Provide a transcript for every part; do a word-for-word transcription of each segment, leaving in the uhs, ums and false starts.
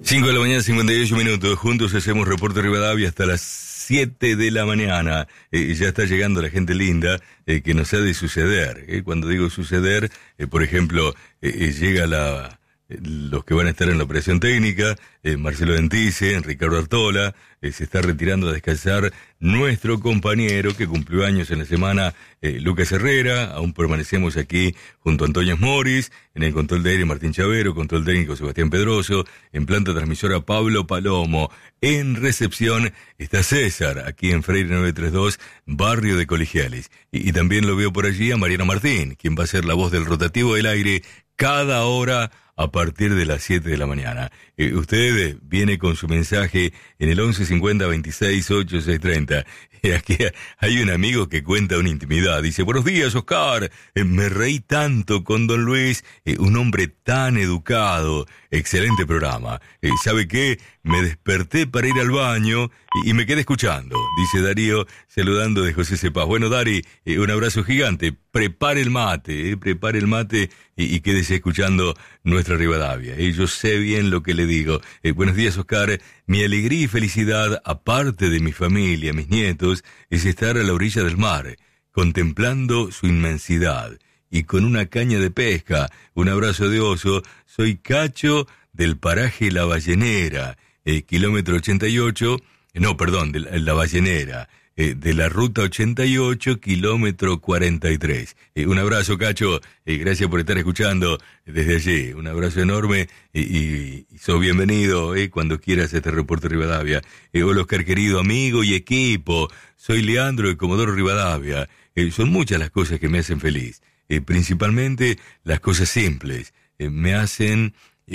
cinco de la mañana, cincuenta y ocho minutos. Juntos hacemos Reporte Rivadavia hasta las siete de la mañana. Eh, ya está llegando la gente linda eh, que nos ha de suceder. Eh. Cuando digo suceder, eh, por ejemplo, eh, eh, llega la... los que van a estar en la operación técnica, eh, Marcelo Dentice, Ricardo Artola, eh, se está retirando a descansar nuestro compañero que cumplió años en la semana, eh, Lucas Herrera. Aún permanecemos aquí junto a Antonio Moris, en el control de aire Martín Chavero, control técnico Sebastián Pedroso, en planta transmisora Pablo Palomo, en recepción está César, aquí en Freire novecientos treinta y dos, barrio de Colegiales. Y, y también lo veo por allí a Mariana Martín, quien va a ser la voz del rotativo del aire cada hora a partir de las siete de la mañana. Eh, usted viene con su mensaje en el once cincuenta veintiséis ochenta y seis treinta. Eh, aquí hay un amigo que cuenta una intimidad. Dice: buenos días, Oscar. Eh, me reí tanto con don Luis, eh, un hombre tan educado. Excelente programa. Eh, ¿Sabe qué? Me desperté para ir al baño y, y me quedé escuchando. Dice Darío, saludando de José Cepaz. Bueno, Dari, eh, un abrazo gigante. Prepare el mate, eh, prepare el mate y, y quédese escuchando nuestra Rivadavia. Eh, yo sé bien lo que le digo. Eh, buenos días, Oscar. Mi alegría y felicidad, aparte de mi familia, mis nietos, es estar a la orilla del mar, contemplando su inmensidad y con una caña de pesca. Un abrazo de oso. Soy Cacho del paraje La Ballenera, eh, kilómetro ochenta y ocho, no, perdón, de la, la Ballenera, eh, de la ruta ochenta y ocho, kilómetro cuarenta y tres. Eh, un abrazo, Cacho, eh, gracias por estar escuchando desde allí. Un abrazo enorme y, y, y sos bienvenido eh, cuando quieras este Reporte Rivadavia. Eh, hola, Oscar, querido amigo y equipo. Soy Leandro de Comodoro Rivadavia. Eh, son muchas las cosas que me hacen feliz. Eh, principalmente las cosas simples. Eh, me hacen...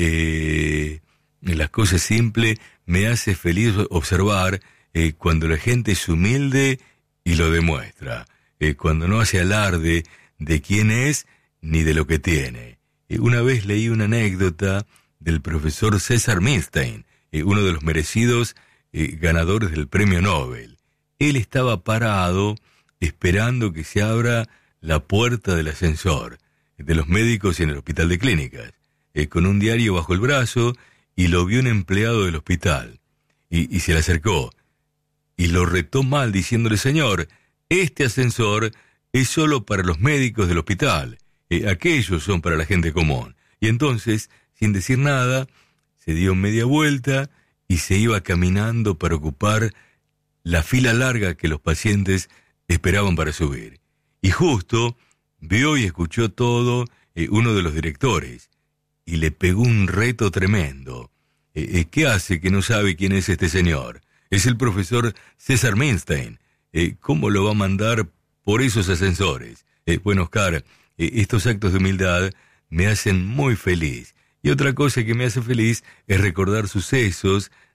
Eh, las cosas simples me hace feliz observar eh, cuando la gente es humilde y lo demuestra. Eh, cuando no hace alarde de quién es ni de lo que tiene. Eh, una vez leí una anécdota del profesor César Milstein, eh, uno de los merecidos eh, ganadores del premio Nobel. Él estaba parado esperando que se abra la puerta del ascensor de los médicos en el hospital de clínicas, eh, con un diario bajo el brazo, y lo vio un empleado del hospital, y, y se le acercó, y lo retó mal diciéndole: señor, este ascensor es solo para los médicos del hospital, eh, aquellos son para la gente común. Y entonces, sin decir nada, se dio media vuelta y se iba caminando para ocupar la fila larga que los pacientes esperaban para subir. Y justo vio y escuchó todo eh, uno de los directores, y le pegó un reto tremendo. Eh, eh, ¿Qué hace que no sabe quién es este señor? Es el profesor César Milstein. Eh, ¿Cómo lo va a mandar por esos ascensores? Eh, bueno, Oscar, eh, estos actos de humildad me hacen muy feliz. Y otra cosa que me hace feliz es recordar sucesos